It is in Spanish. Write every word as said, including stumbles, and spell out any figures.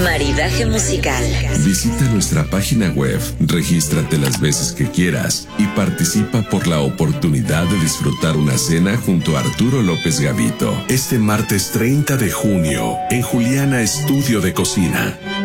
Maridaje musical. Visita nuestra página web, regístrate las veces que quieras y participa por la oportunidad de disfrutar una cena junto a Arturo López Gavito este martes treinta de junio en Juliana Estudio de Cocina.